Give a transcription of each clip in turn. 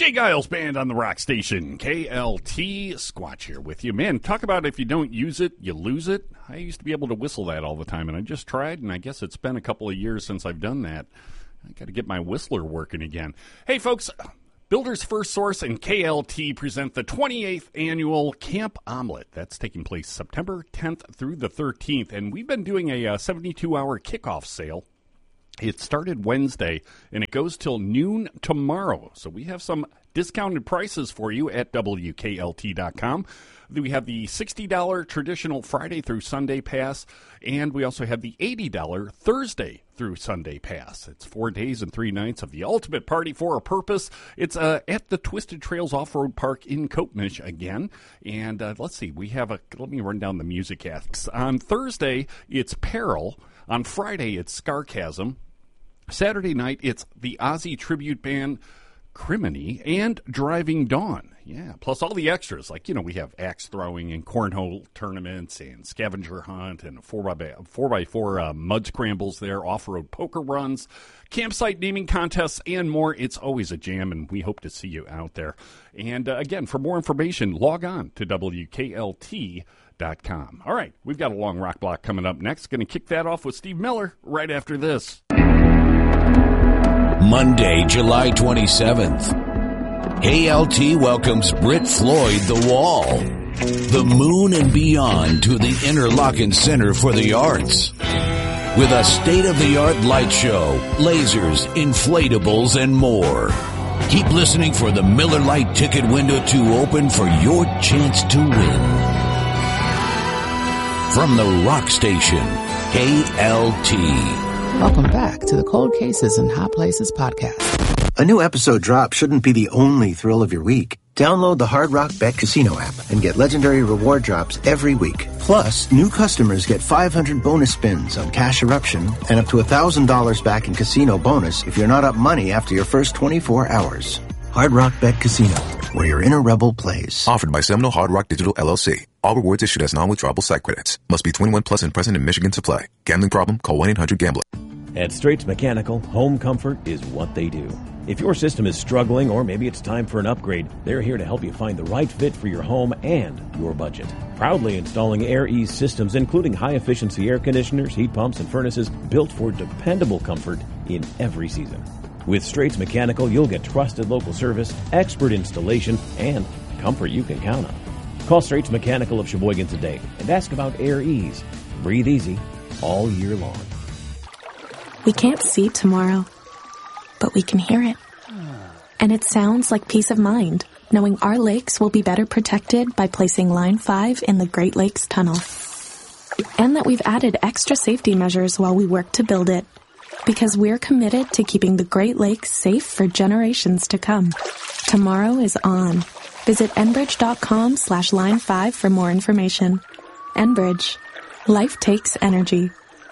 Jay Giles Band on the Rock Station. KLT Squatch here with you. Man, talk about if you don't use it, you lose it. I used to be able to whistle that all the time, and I just tried, and I guess it's been a couple of years since I've done that. I got to get my whistler working again. Hey, folks, Builders First Source and KLT present the 28th annual Camp Omelet. That's taking place September 10th through the 13th, and we've been doing a 72-hour kickoff sale. It started Wednesday, and it goes till noon tomorrow. So we have some discounted prices for you at WKLT.com. We have the $60 traditional Friday through Sunday pass, and we also have the $80 Thursday through Sunday pass. It's 4 days and 3 nights of the ultimate party for a purpose. It's at the Twisted Trails Off-Road Park in Kopenish again. And let's see, we have let me run down the music acts. On Thursday, it's Peril. On Friday, it's Scarcasm. Saturday night, it's the Ozzy tribute band Criminy and Driving Dawn. Yeah, plus all the extras. Like, you know, we have axe throwing and cornhole tournaments and scavenger hunt and 4x4 mud scrambles there, off-road poker runs, campsite naming contests, and more. It's always a jam, and we hope to see you out there. And, again, for more information, log on to WKLT.com. All right, we've got a long rock block coming up next. Going to kick that off with Steve Miller right after this. Monday, July 27th. KLT welcomes Brit Floyd The Wall, the moon and beyond to the Interlochen Center for the Arts. With a state-of-the-art light show, lasers, inflatables, and more. Keep listening for the Miller Lite ticket window to open for your chance to win. From the Rock Station, KLT. Welcome back to the Cold Cases and Hot Places podcast. A new episode drop shouldn't be the only thrill of your week. Download the Hard Rock Bet Casino app and get legendary reward drops every week. Plus, new customers get 500 bonus spins on Cash Eruption and up to $1,000 back in casino bonus if you're not up money after your first 24 hours. Hard Rock Bet Casino, where your inner rebel plays. Offered by Seminole Hard Rock Digital LLC. All rewards issued as non-withdrawable site credits. Must be 21 plus and present in Michigan to play. Gambling problem? Call 1-800-GAMBLER. At Straits Mechanical, home comfort is what they do. If your system is struggling or maybe it's time for an upgrade, they're here to help you find the right fit for your home and your budget. Proudly installing Air Ease systems, including high-efficiency air conditioners, heat pumps, and furnaces built for dependable comfort in every season. With Straits Mechanical, you'll get trusted local service, expert installation, and comfort you can count on. Call Straits Mechanical of Sheboygan today and ask about Air Ease. Breathe easy all year long. We can't see tomorrow, but we can hear it. And it sounds like peace of mind, knowing our lakes will be better protected by placing Line 5 in the Great Lakes Tunnel. And that we've added extra safety measures while we work to build it, because we're committed to keeping the Great Lakes safe for generations to come. Tomorrow is on. Visit Enbridge.com/Line5 for more information. Enbridge. Life takes energy.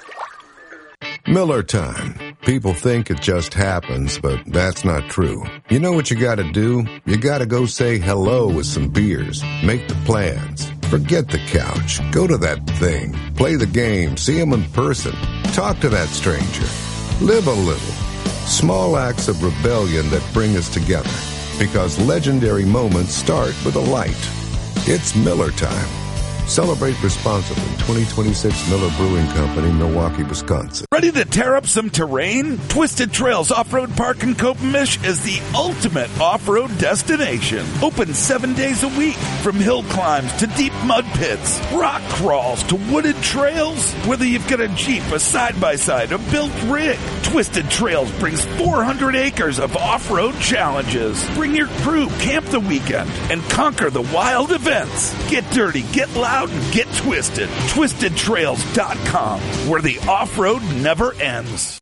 Miller time. People think it just happens, but that's not true. You know what you gotta do? You gotta go say hello with some beers. Make the plans. Forget the couch. Go to that thing. Play the game. See them in person. Talk to that stranger. Live a little. Small acts of rebellion that bring us together. Because legendary moments start with a light. It's Miller time. Celebrate responsibly. 2026 Miller Brewing Company, Milwaukee, Wisconsin. Ready to tear up some terrain? Twisted Trails Off-Road Park in Kopenish is the ultimate off-road destination. Open 7 days a week. From hill climbs to deep mud pits, rock crawls to wooded trails. Whether you've got a Jeep, a side-by-side, a built rig, Twisted Trails brings 400 acres of off-road challenges. Bring your crew, camp the weekend, and conquer the wild events. Get dirty, get loud, and get twisted. TwistedTrails.com, where the off-road never ends.